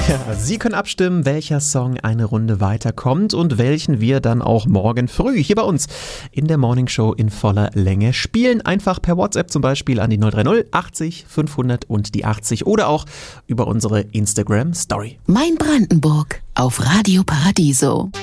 Ja, Sie können abstimmen, welcher Song eine Runde weiterkommt und welchen wir dann auch morgen früh hier bei uns in der Morning Show in voller Länge spielen. Einfach per WhatsApp zum Beispiel an die 030 80 500 und die 80 oder auch über unsere Instagram Story. Mein Brandenburg auf Radio Paradiso.